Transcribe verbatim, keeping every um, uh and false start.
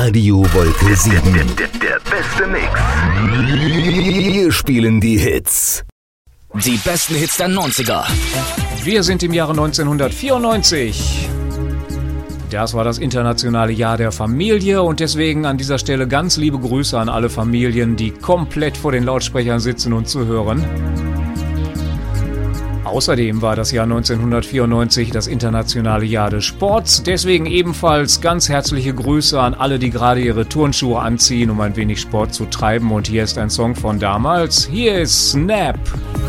Radio Wolke sieben. Der, der, der beste Mix. Wir spielen die Hits. Die besten Hits der neunziger. Wir sind im Jahre neunzehnhundertvierundneunzig. Das war das internationale Jahr der Familie und deswegen an dieser Stelle ganz liebe Grüße an alle Familien, die komplett vor den Lautsprechern sitzen und zuhören. Außerdem war das Jahr neunzehnhundertvierundneunzig das internationale Jahr des Sports. Deswegen ebenfalls ganz herzliche Grüße an alle, die gerade ihre Turnschuhe anziehen, um ein wenig Sport zu treiben. Und hier ist ein Song von damals. Hier ist Snap.